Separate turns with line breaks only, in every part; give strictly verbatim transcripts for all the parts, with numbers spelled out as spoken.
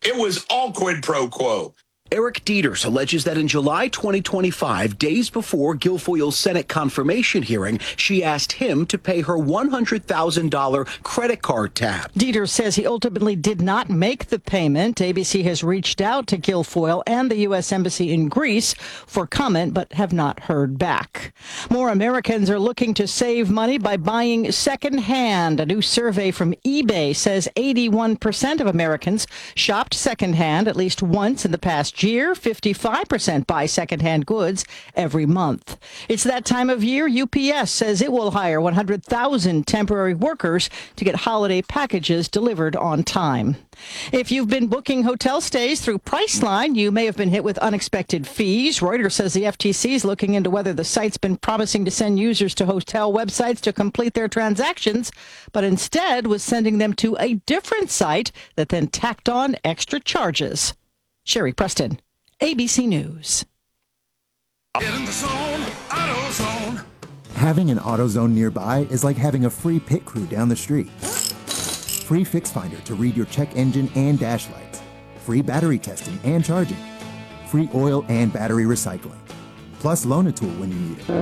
It was all quid pro quo.
Eric Dieters alleges that in July twenty twenty-five, days before Guilfoyle's Senate confirmation hearing, she asked him to pay her one hundred thousand dollars credit card tab.
Dieters says he ultimately did not make the payment. A B C has reached out to Guilfoyle and the U S Embassy in Greece for comment, but have not heard back. More Americans are looking to save money by buying secondhand. A new survey from eBay says eighty-one percent of Americans shopped secondhand at least once in the past year. fifty-five percent buy secondhand goods every month. It's that time of year. U P S says it will hire one hundred thousand temporary workers to get holiday packages delivered on time. If you've been booking hotel stays through Priceline, you may have been hit with unexpected fees. Reuters says the F T C is looking into whether the site's been promising to send users to hotel websites to complete their transactions, but instead was sending them to a different site that then tacked on extra charges. Sherry Preston, A B C News.
Get in the zone, AutoZone.
Having an AutoZone nearby is like having a free pit crew down the street. Free Fix Finder to read your check engine and dash lights. Free battery testing and charging. Free oil and battery recycling. Plus Loan-A-Tool when you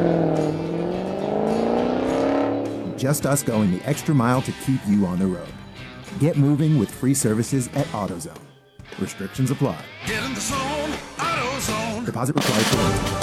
need it. Just us going the extra mile to keep you on the road. Get moving with free services at AutoZone. Restrictions apply.
Get in the zone, AutoZone.
Deposit required for loan.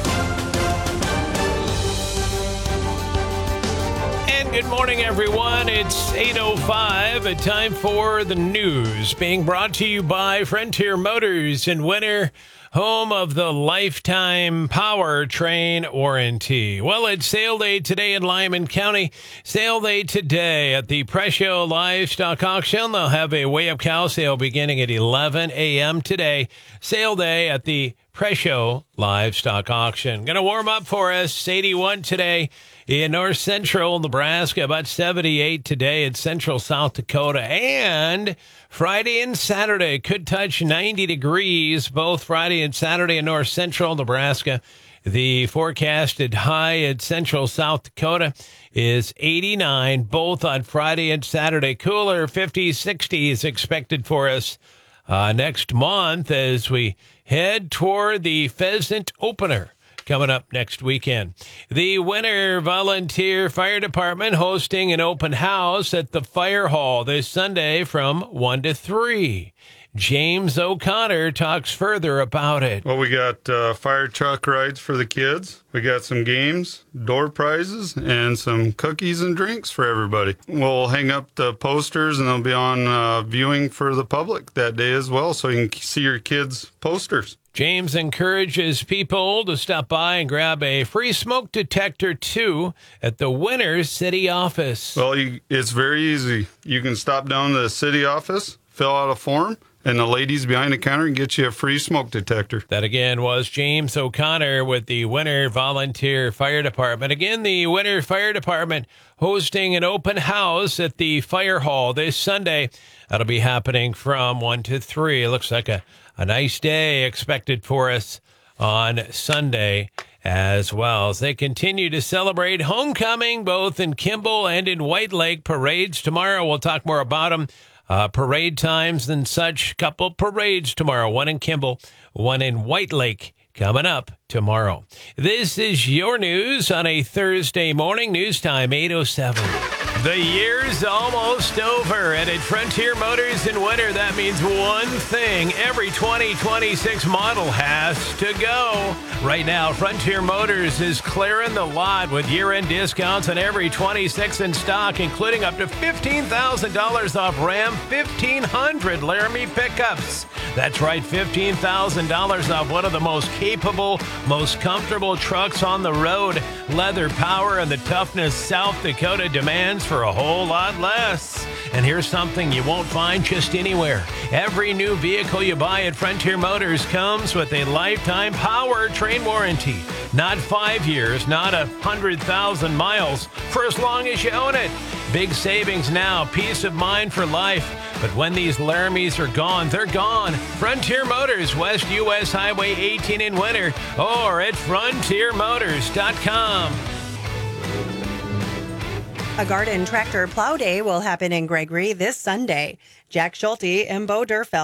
And good morning, everyone. It's eight oh five, a time for the news, being brought to you by Frontier Motors in Winter, home of the lifetime powertrain warranty. Well, it's sale day today in Lyman County. Sale day today at the Presho Livestock Auction. They'll have a weigh-up cow sale beginning at eleven a.m. today. Sale day at the Presho Livestock Auction. Going to warm up for us. eighty-one today in north central Nebraska, about seventy-eight today in central South Dakota. And Friday and Saturday could touch ninety degrees, both Friday and Saturday in north central Nebraska. The forecasted high in central South Dakota is eighty-nine, both on Friday and Saturday. Cooler fifties, sixties expected for us uh, next month as we head toward the pheasant opener coming up next weekend. The Winter Volunteer Fire Department hosting an open house at the Fire Hall this Sunday from one to three. James O'Connor talks further about it.
Well, we got uh, fire truck rides for the kids. We got some games, door prizes, and some cookies and drinks for everybody. We'll hang up the posters, and they'll be on uh, viewing for the public that day as well, so you can see your kids' posters.
James encourages people to stop by and grab a free smoke detector, too, at the Winter City office.
Well, you, it's very easy. You can stop down to the city office, fill out a form, and the ladies behind the counter can get you a free smoke detector.
That, again, was James O'Connor with the Winter Volunteer Fire Department. Again, the Winter Fire Department hosting an open house at the Fire Hall this Sunday. That'll be happening from one to three. It looks like a A nice day expected for us on Sunday as well as they continue to celebrate homecoming both in Kimball and in White Lake. Parades tomorrow. We'll talk more about them. Uh, parade times and such. Couple parades tomorrow. One in Kimball, one in White Lake coming up tomorrow. This is your news on a Thursday morning. News time eight oh seven. The year's almost over, and at Frontier Motors in Winter, that means one thing. Every twenty twenty-six model has to go. Right now, Frontier Motors is clearing the lot with year-end discounts on every twenty-six in stock, including up to fifteen thousand dollars off Ram fifteen hundred Laramie pickups. That's right, fifteen thousand dollars off one of the most capable, most comfortable trucks on the road. Leather power and the toughness South Dakota demands for a whole lot less. And here's something you won't find just anywhere. Every new vehicle you buy at Frontier Motors comes with a lifetime powertrain warranty. Not five years, not a hundred thousand miles, for as long as you own it. Big savings now, peace of mind for life. But when these Laramies are gone, they're gone. Frontier Motors, West U S Highway eighteen in Winter, or at frontier motors dot com.
A garden tractor plow day will happen in Gregory this Sunday. Jack Schulte and Bo Durfeld